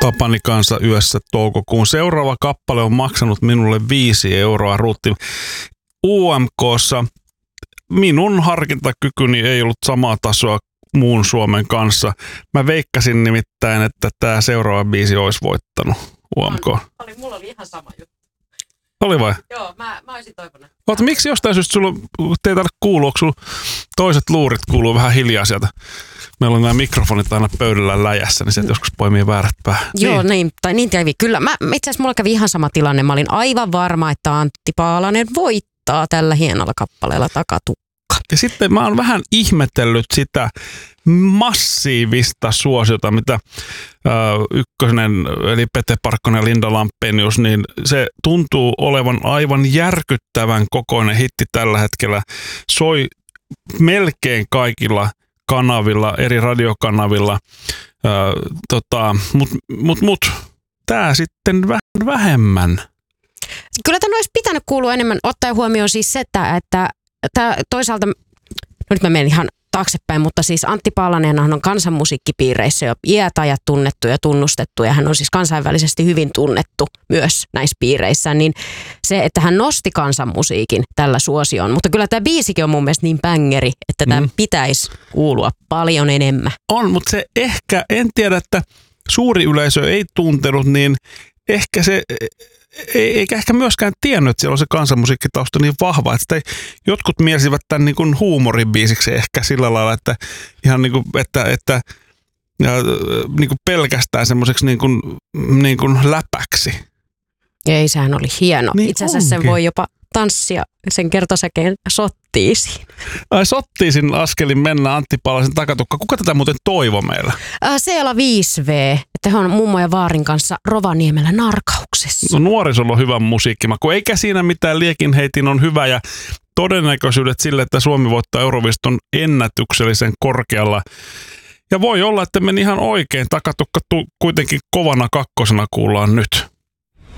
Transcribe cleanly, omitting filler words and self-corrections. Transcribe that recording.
Tapani kanssa yössä toukokuun. Seuraava kappale on maksanut minulle 5 euroa. Ruutti UMK:ssa. Minun harkintakykyni ei ollut samaa tasoa muun Suomen kanssa. Mä veikkasin nimittäin, että tämä seuraava biisi olisi voittanut UMK. Mulla oli ihan sama juttu. Oli vai? Joo, mä olisin toivonut. Miksi jostain syystä sulla ei tarvitse kuulua, onko sulla toiset luurit kuuluu vähän hiljaa sieltä? Meillä on nämä mikrofonit aina pöydällä läjässä, niin sieltä joskus poimii väärät päähän. Joo, niin kävi. Kyllä, itse asiassa mulla kävi ihan sama tilanne. Mä olin aivan varma, että Antti Paalanen voittaa tällä hienolla kappaleella Takatukka. Ja sitten mä oon vähän ihmetellyt sitä massiivista suosiota, mitä Ykkönen, eli Pete Parkkonen ja Linda Lampenius, niin se tuntuu olevan aivan järkyttävän kokoinen hitti tällä hetkellä. Soi melkein kaikilla eri radiokanavilla, mutta tämä sitten vähän vähemmän. Kyllä tämän olisi pitänyt kuulua enemmän, ottaen huomioon siis se, että toisaalta, nyt mä menen ihan taaksepäin, mutta siis Antti Paalanenhan on kansanmusiikkipiireissä jo iät ajat tunnettu ja tunnustettu, ja hän on siis kansainvälisesti hyvin tunnettu myös näissä piireissä, niin se, että hän nosti kansanmusiikin tällä suosioon, mutta kyllä tämä biisikin on mun mielestä niin bängeri, että tämä pitäisi kuulua paljon enemmän. On, mutta se ehkä, en tiedä, että suuri yleisö ei tuntenut, niin ehkä se eikä ehkä myöskään tiennyt, että siellä on se kansanmusiikkitausta niin vahva, että jotkut mielisivät tämän niin kuin huumoribiisiksi ehkä sillä lailla, että ihan niin kuin, että niin kuin pelkästään semmoiseksi niin kuin läpäksi. Ei, sehän oli hieno. Niin itse asiassa sen voi jopa tanssia sen kertosäkeen sottiisiin. Sottiisin askelin mennä Antti Paalasen Takatukka. Kuka tätä muuten toivo meillä? Seela 5V, että he on mummo ja vaarin kanssa Rovaniemellä narkauksessa. No, nuorisolla on hyvä musiikkimaku. Eikä siinä mitään, liekinheitin on hyvä ja todennäköisyydet sille, että Suomi voittaa Euroviston ennätyksellisen korkealla. Ja voi olla, että meni ihan oikein. Takatukka kuitenkin kovana kakkosena kuullaan nyt.